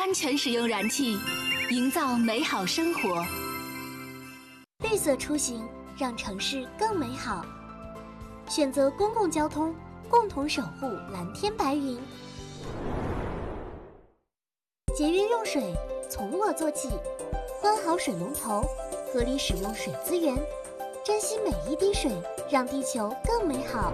安全使用燃气，营造美好生活。 绿色出行，让城市更美好。选择公共交通，共同守护蓝天白云。节约用水，从我做起。关好水龙头，合理使用水资源，珍惜每一滴水，让地球更美好。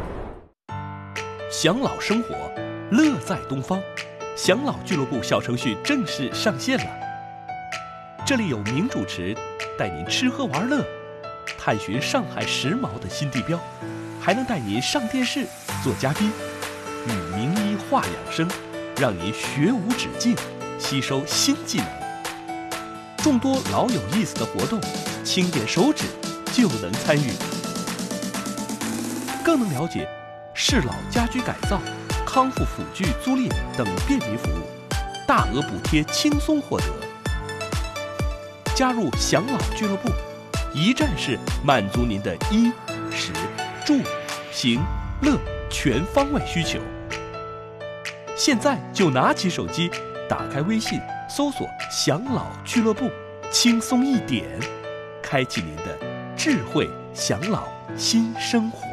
享老生活，乐在东方。享老俱乐部小程序正式上线了。这里有名主持带您吃喝玩乐，探寻上海时髦的新地标，还能带您上电视做嘉宾，与名医话养生，让您学无止境，吸收新技能。众多老有意思的活动，轻点手指就能参与，更能了解适老家居改造、康复辅具租赁等便民服务，大额补贴轻松获得。加入享老俱乐部，一站式满足您的衣、食、住、行、乐全方位需求。现在就拿起手机，打开微信，搜索享老俱乐部，轻松一点，开启您的智慧享老新生活。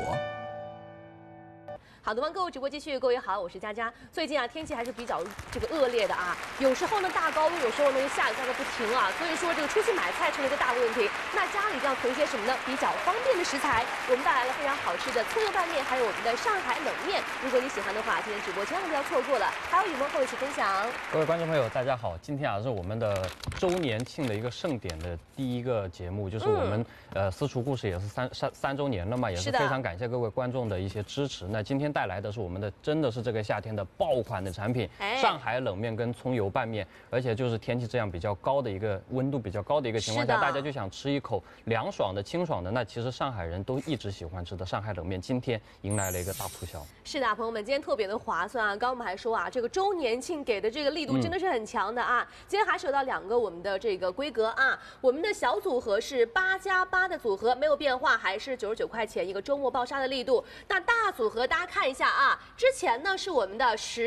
好的，购物直播继续，各位好，我是佳佳。最近天气还是比较恶劣的啊，有时候呢大高温，有时候呢就下雨下个不停啊，所以说出去买菜成了一个大问题。那家里要囤些什么呢？比较方便的食材，我们带来了非常好吃的葱油拌面，还有我们的上海冷面。如果你喜欢的话，今天直播千万不要错过了。还有雨萌和我一起分享。 各位观众朋友，大家好，今天是我们的周年庆的一个盛典的第一个节目，就是我们私厨故事也是三周年了嘛，也是非常感谢各位观众的一些支持。那今天带来的是我们的真的是这个夏天的爆款的产品，上海冷面跟葱油拌面，而且就是天气这样比较高的一个温度比较高的一个情况下，大家就想吃一口凉爽的清爽的，那其实上海人都一直喜欢吃的上海冷面，今天迎来了一个大促销。 是的，朋友们，今天特别的划算啊！刚刚我们还说这个周年庆给的这个力度真的是很强的啊！今天还是有到2个我们的这个规格啊，我们的小组合是8+8的组合，没有变化，还是99块钱一个周末爆杀的力度。那大组合大家看一下啊，之前呢是我们的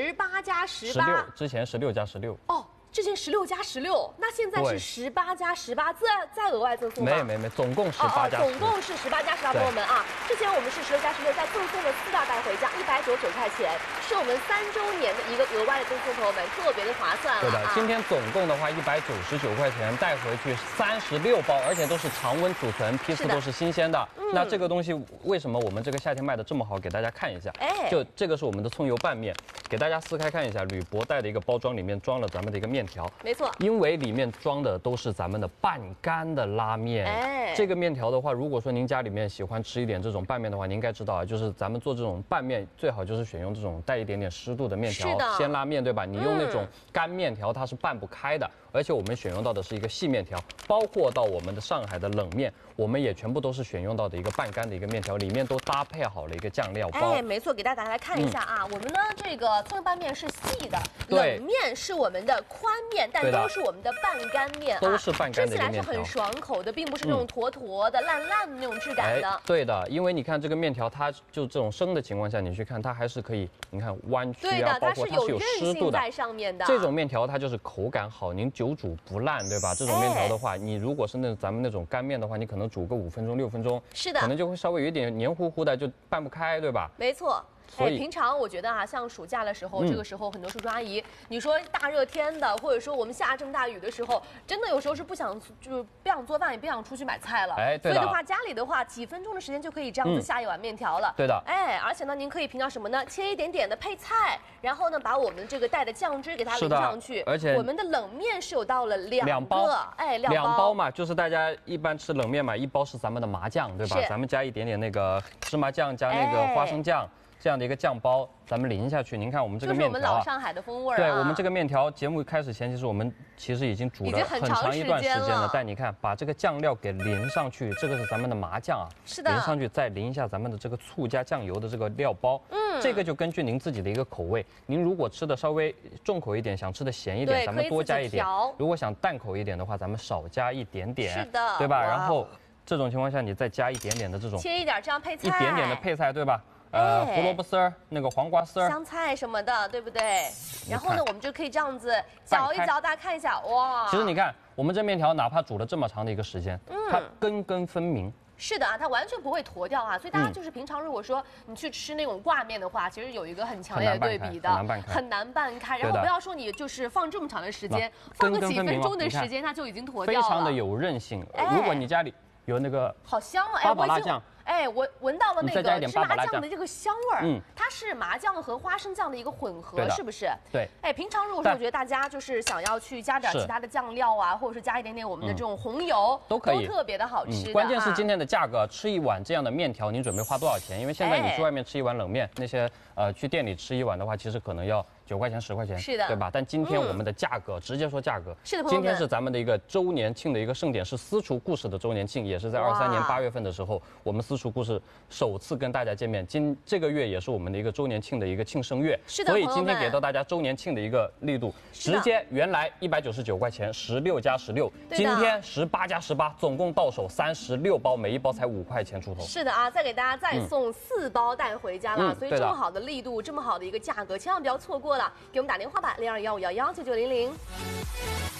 18+18， 之前16+16 哦。之前16+16，那现在是18+18，再额外赠送吗？ 没，总共18+18。 总共是18+18，朋友们啊！之前我们是16+16，再赠送了4大袋回家，199块钱，是我们3周年的一个额外的赠送，朋友们特别的划算了。 对的，今天总共的话199块钱带回去36包，而且都是常温储存，批次都是新鲜的。那这个东西为什么我们这个夏天卖的这么好？给大家看一下，就这个是我们的葱油拌面，给大家撕开看一下，铝箔袋的一个包装里面装了咱们的一个面条， 没错， 因为里面装的都是咱们的半干的拉面。这个面条的话，如果说您家里面喜欢吃一点这种拌面的话，您应该知道啊，就是咱们做这种拌面最好就是选用这种带一点点湿度的面条，鲜拉面对吧？你用那种干面条它是拌不开的，而且我们选用到的是一个细面条，包括到我们的上海的冷面，我们也全部都是选用到的一个半干的一个面条，里面都搭配好了一个酱料包。 没错，给大家来看一下啊，我们呢这个葱油拌面是细的，冷面是我们的宽面，但都是我们的半干面， 都是半干的一个面条， 吃起来是很爽口的，并不是那种坨坨的、烂烂的那种质感的。 对的，因为你看这个面条，它就这种生的情况下，你去看它还是可以，你看弯曲啊，包括它是有湿度的， 在上面的。 这种面条它就是口感好，您久煮不烂，对吧？这种面条的话，你如果是咱们那种干面的话，你可能煮个5分钟、6分钟， 是的， 可能就会稍微有一点黏糊糊的，就拌不开，对吧？ 没错。平常我觉得像暑假的时候，这个时候很多叔叔阿姨，你说大热天的，或者说我们下这么大雨的时候，真的有时候是不想做饭，也不想出去买菜了。 对的。 所以的话，家里的话几分钟的时间就可以这样子下一碗面条了。 对的。 而且呢，您可以平常什么呢？切一点点的配菜，然后呢，把我们这个带的酱汁给它淋上去。 而且我们的冷面是有到了2 包， 两包嘛，就是大家一般吃冷面嘛，一包是咱们的麻酱，对吧？咱们加一点点那个芝麻酱，加那个花生酱。这样的一个酱包，咱们淋下去。您看我们这个面条， 就是我们老上海的风味。 对，我们这个面条，节目开始前，我们其实已经煮了很长一段时间了。但你看，把这个酱料给淋上去，这个是咱们的麻酱啊， 是的， 淋上去再淋一下咱们的这个醋加酱油的这个料包。这个就根据您自己的一个口味，您如果吃的稍微重口一点，想吃的咸一点，咱们多加一点；如果想淡口一点的话，咱们少加一点点， 是的， 对吧？然后这种情况下，你再加一点点的这种， 切一点这样配菜， 一点点的配菜，对吧？ 胡萝卜丝儿、那个黄瓜丝儿、 香菜什么的，对不对？然后呢，我们就可以这样子搅一搅，大家看一下，哇！ 其实你看，我们这面条哪怕煮了这么长的一个时间，它根根分明。 是的啊，它完全不会坨掉啊，所以大家就是平常如果说你去吃那种挂面的话，其实有一个很强烈的对比的，很难拌开。然后不要说你就是放这么长的时间，放个几分钟的时间，它就已经坨掉了。 非常的有韧性。如果你家里有那个好香啊， 巴宝辣酱。 我闻到了那个芝麻酱的这个香味儿，它是麻酱和花生酱的一个混合，是不是？ 对。 平常如果说我觉得大家就是想要去加点其他的酱料啊，或者是加一点点我们的这种红油，都可以，都特别的好吃。 关键是今天的价格，吃一碗这样的面条，你准备花多少钱？因为现在你去外面吃一碗冷面，那些去店里吃一碗的话，其实可能要9块钱、10块钱， 是的， 对吧？但今天我们的价格，直接说价格， 是的， 今天是咱们的一个周年庆的一个盛典，是私厨故事的周年庆，也是在23年8月份的时候，我们私厨故事首次跟大家见面。这个月也是我们的一个周年庆的一个庆生月， 是的， 所以今天给到大家周年庆的一个力度，直接原来199块钱，16加16，今天18加18，总共到手36包，每一包才5块钱出头。 是的啊，再给大家再送4包带回家了，所以这么好的力度，这么好的一个价格，千万不要错过了，给我们打电话吧，0215119900。